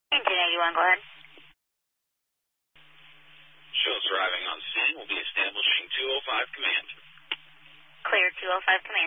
Engine 81, go ahead. Shows arriving on scene. We'll be establishing 205 command. Clear 205 command.